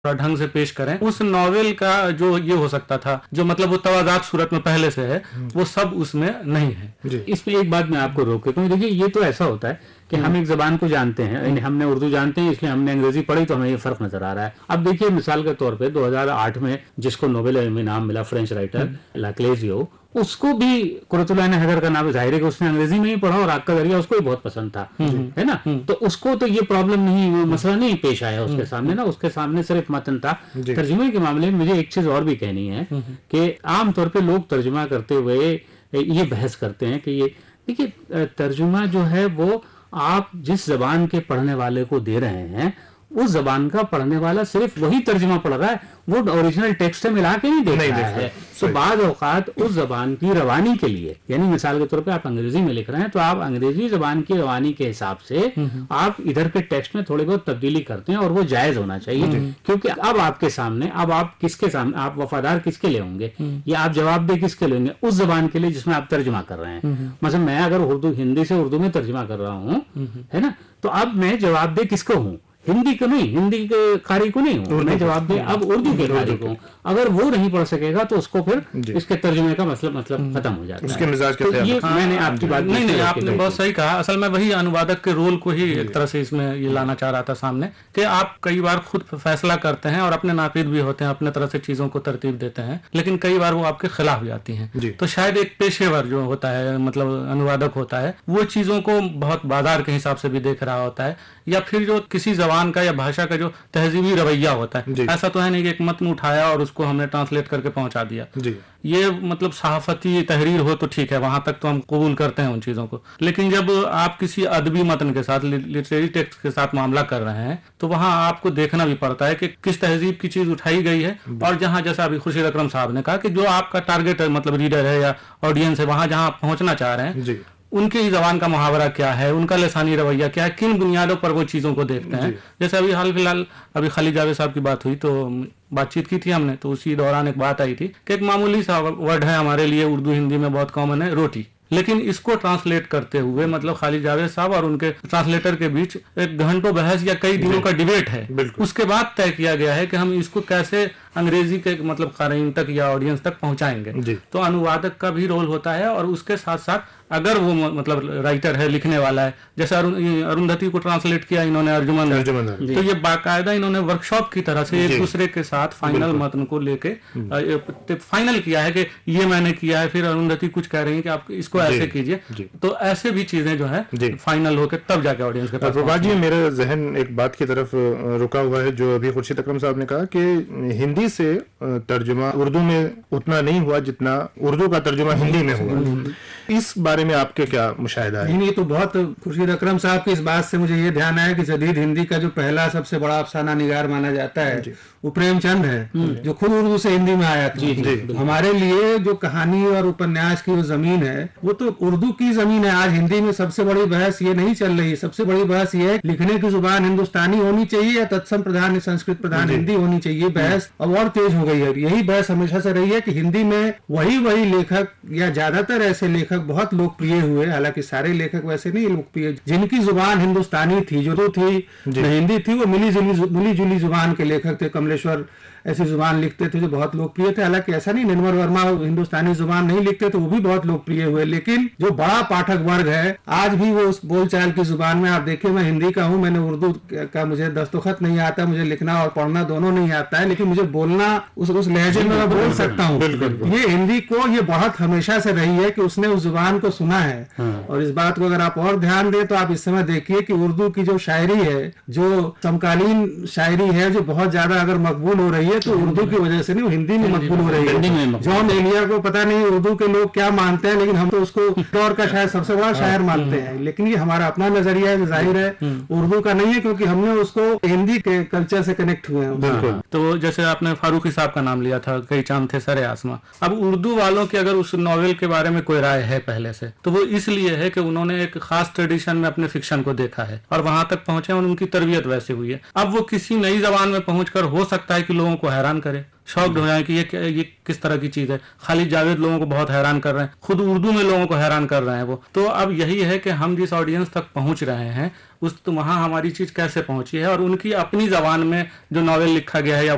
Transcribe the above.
ढंग से पेश करें। उस नॉवेल का जो ये हो सकता था, जो मतलब वो तवाज़ात सूरत में पहले से है, वो सब उसमें नहीं है। इसमें एक बात मैं आपको रोक के, क्योंकि देखिए ये तो ऐसा होता है कि हम एक जबान को जानते हैं, यानी हमने उर्दू जानते हैं, इसलिए हमने अंग्रेजी पढ़ी तो हमें ये फर्क नजर आ रहा है। अब देखिए मिसाल के तौर पे 2008 में जिसको नोबेल इनाम मिला, फ्रेंच राइटर लाक्लेजियो, उसको भी कुरतुल्लाह हैदर का नाम जाहिर है कि उसने अंग्रेजी में ही पढ़ा और आग का दरिया उसको भी बहुत पसंद था, है ना। तो उसको तो ये प्रॉब्लम नहीं, वो मसला नहीं पेश आया उसके सामने ना, उसके सामने सिर्फ मतन था। तर्जुमे के मामले में मुझे एक चीज और भी कहनी है कि आमतौर पे लोग तर्जुमा करते हुए ये बहस करते हैं कि ये देखिए तर्जुमा जो है वो आप जिस जबान के पढ़ने वाले को दे रहे हैं, उस जबान का पढ़ने वाला सिर्फ वही तर्जुमा पढ़ रहा है, वो ओरिजिनल टेक्स्ट में मिला के नहीं देख रहा है। तो बाद औकात उस जबान की रवानी के लिए, यानी मिसाल के तौर पे आप अंग्रेजी में लिख रहे हैं तो आप अंग्रेजी जबान की रवानी के हिसाब से आप इधर के टेक्स्ट में थोड़ी बहुत तब्दीली करते हैं, और वो जायज होना चाहिए। क्योंकि अब आपके सामने, अब आप किसके सामने, आप वफादार किसके लिए होंगे, या आप जवाबदेह किसके लिए होंगे? उस जबान के लिए जिसमें आप तर्जुमा कर रहे हैं। मतलब मैं अगर हिंदी से उर्दू में तर्जुमा कर रहा हूँ, है ना, तो अब मैं जवाबदेह किसको हूँ? हिंदी को नहीं, हिंदी के कारी को नहीं हूँ मैं जवाब दे, अब उर्दू के कारी को। अगर वो नहीं पढ़ सकेगा तो उसको फिर इसके तर्जुमे का मतलब खत्म हो जाता है, उसके मिजाज के तो ये मैंने आपकी बात नहीं, आपने बहुत सही कहा। असल में वही अनुवादक के रोल को ही एक तरह से इसमें ये लाना चाह रहा था सामने, कि आप कई बार खुद फैसला करते हैं और अपने नाक़िद भी होते हैं, अपने तरह से चीजों को तरतीब देते हैं, लेकिन कई बार वो आपके खिलाफ जाती हैं। तो शायद एक पेशेवर जो होता है, मतलब अनुवादक होता है, वो चीजों को बहुत बाजार के हिसाब से भी देख रहा होता है, या फिर जो किसी जबान का या भाषा का जो तहजीबी रवैया होता है, ऐसा तो है नहीं कि एक मतन उठाया और उसको हमने ट्रांसलेट करके पहुंचा दिया। ये मतलब सहाफती तहरीर हो तो ठीक है, वहां तक तो हम कबूल करते हैं उन चीजों को, लेकिन जब आप किसी अदबी मतन के साथ, लिटरेरी टेक्स्ट के साथ मामला कर रहे हैं, तो वहां आपको देखना भी पड़ता है कि किस तहजीब की चीज उठाई गई है, और जहां जैसा अभी खुर्शीद अकरम साहब ने कहा कि जो आपका टारगेट है, मतलब रीडर है या ऑडियंस है, वहां जहां आप पहुंचना चाह रहे हैं, उनकी जबान का मुहावरा क्या है, उनका लसानी रवैया क्या है, किन बुनियादों पर वो चीज़ों को देखते हैं। जैसे अभी हाल फिलहाल अभी खालिद जावेद साहब की बात हुई, तो बातचीत की थी हमने, तो उसी दौरान एक बात आई थी कि एक मामूली सा वर्ड है हमारे लिए, उर्दू हिंदी में बहुत कॉमन है, रोटी, लेकिन इसको ट्रांसलेट करते हुए मतलब खालिद जावेद साहब और उनके ट्रांसलेटर के बीच एक घंटों बहस या कई दिनों का डिबेट है। उसके बाद तय किया गया है कि हम इसको कैसे अंग्रेजी के मतलब क़ारीन तक या ऑडियंस तक पहुंचाएंगे। तो अनुवादक का भी रोल होता है, और उसके साथ साथ अगर वो मतलब राइटर है, लिखने वाला है, जैसे अरुंधति को ट्रांसलेट किया इन्होंने अर्जुमन, तो ये बाकायदा इन्होंने वर्कशॉप की तरह से एक दूसरे के साथ फाइनल मतन को लेके फाइनल किया है कि ये मैंने किया है, फिर अरुंधति कुछ कह रही है कि आप इसको ऐसे कीजिए। तो ऐसे भी चीजें जो है फाइनल होकर तब जाके ऑडियंस के पास। प्रभात जी, मेरा जहन एक बात की तरफ रुका हुआ है, जो अभी खुर्शीद अकरम साहब ने कहा कि हिंदी से तर्जुमा उर्दू में उतना नहीं हुआ जितना उर्दू का तर्जुमा हिंदी में हुआ। इस बारे में आपके क्या मुशाहिदा है? नहीं, तो बहुत खुर्शीद अकरम साहब की इस बात से मुझे ये ध्यान आया कि जदीद हिंदी का जो पहला सबसे बड़ा अफसाना निगार माना जाता है वो प्रेमचंद है, जो खुद उर्दू से हिंदी में आया था। हमारे लिए जो कहानी और उपन्यास की वो जमीन है, वो तो उर्दू की जमीन है। आज हिंदी में सबसे बड़ी बहस ये नहीं चल रही, सबसे बड़ी बहस ये है लिखने की जुबान हिंदुस्तानी होनी चाहिए या तत्सम प्रधान संस्कृत प्रधान हिंदी होनी चाहिए। बहस अब और तेज हो गई है। यही बहस हमेशा से रही है कि हिंदी में वही लेखक या ज्यादातर ऐसे लेखक बहुत लोकप्रिय हुए, हालांकि सारे लेखक वैसे नहीं लोकप्रिय, जिनकी जुबान हिंदुस्तानी थी, जो थी हिंदी थी, वो मिली जुली जुबान के लेखक थे। कमलेश्वर ऐसी जुबान लिखते थे जो बहुत लोकप्रिय थे। हालांकि ऐसा नहीं, निर्मल वर्मा हिंदुस्तानी जुबान नहीं लिखते तो वो भी बहुत लोकप्रिय हुए। लेकिन जो बड़ा पाठक वर्ग है आज भी वो उस बोलचाल की जुबान में, आप देखिए मैं हिंदी का हूँ, मैंने उर्दू का मुझे दस्तखत नहीं आता, मुझे लिखना और पढ़ना दोनों नहीं आता है, लेकिन मुझे बोलना उस लहजे में मैं बोल सकता हूँ। ये हिंदी को ये बहुत हमेशा से रही है कि उसने उस जुबान को सुना है। और इस बात को अगर आप और ध्यान दें तो आप इस समय देखिए कि उर्दू की जो शायरी है, जो समकालीन शायरी है, जो बहुत ज्यादा अगर मकबूल हो रही है तो उर्दू की वजह से नहीं, वो हिंदी में मकबूल हो रही है। जॉन एलिया को पता नहीं उर्दू के लोग क्या मानते हैं, लेकिन हम तो उसको दौर का शायद सबसे बड़ा शायर मानते हैं। लेकिन ये हमारा अपना नजरिया है, जाहिर है उर्दू का नहीं है, क्योंकि हमने उसको हिंदी के कल्चर से कनेक्ट हुए हैं। तो जैसे आपने फारूकी साहब का नाम लिया था, कई चांद थे सरे आसमां। अब उर्दू वालों की अगर उस नॉवेल के बारे में कोई राय है पहले से, तो वो इसलिए है कि उन्होंने एक खास ट्रेडिशन में अपने फिक्शन को देखा है और वहां तक पहुंचे और उनकी तरबियत वैसे हुई है। अब वो किसी नई जबान में पहुंचकर हो सकता है कि लोगों को हैरान करे, शॉक्ड हो जाए कि ये किस तरह की चीज है। खालिद जावेद लोगों को बहुत हैरान कर रहे हैं, खुद उर्दू में लोगों को हैरान कर रहे हैं वो। तो अब यही है कि हम जिस ऑडियंस तक पहुंच रहे हैं उस तो वहां हमारी चीज कैसे पहुंची है, और उनकी अपनी जबान में जो नॉवेल लिखा गया है या